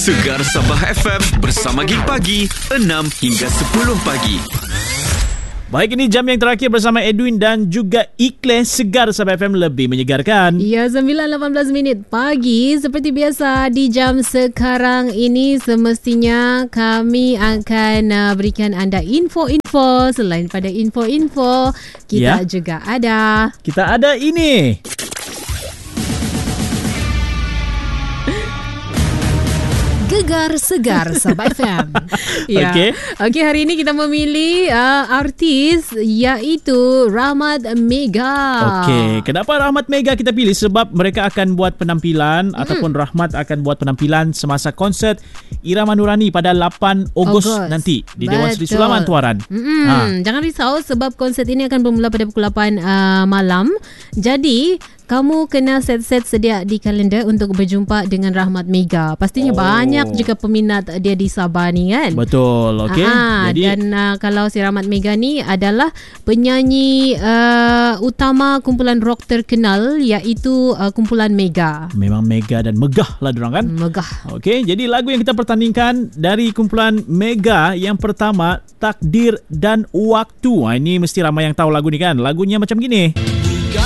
Segar Sabah FM bersama Gig Pagi 6 hingga 10 pagi. Baik, ini jam yang terakhir bersama Edwin dan juga Ikhlas. Segar Sabah FM lebih menyegarkan. Ya, 9.18 pagi. Seperti biasa di jam sekarang ini semestinya kami akan berikan anda info-info. Selain pada info-info, kita juga ada. Kita ada ini. Gegar Segar Sabah FM. Ya. Okey, hari ini kita memilih artis iaitu Rahmat Mega. Okey, kenapa Rahmat Mega kita pilih? Sebab mereka akan buat penampilan ataupun Rahmat akan buat penampilan semasa konsert Irama Nurani pada 8 Ogos nanti di Dewan Seri Sulaiman Tuaran. Jangan risau sebab konsert ini akan bermula pada pukul 8 malam. Jadi kamu kena set-set sedia di kalender untuk berjumpa dengan Rahmat Mega. Pastinya banyak juga peminat dia di Sabah ni kan. Betul, okey. Jadi, dan kalau si Rahmat Mega ni adalah penyanyi utama kumpulan rock terkenal iaitu kumpulan Mega. Memang Mega dan megah lah diorang kan. Megah. Okey, jadi lagu yang kita pertandingkan dari kumpulan Mega yang pertama, Takdir dan Waktu. Ini mesti ramai yang tahu lagu ni kan. Lagunya macam gini.